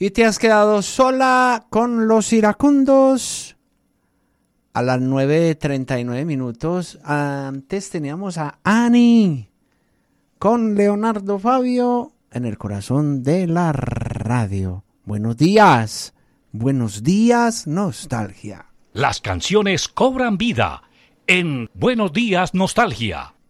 y te has quedado sola con los iracundos. A las 9:39. Antes teníamos a Ani con Leonardo Fabio en el corazón de la radio. Buenos días, nostalgia. Las canciones cobran vida en Buenos Días, Nostalgia.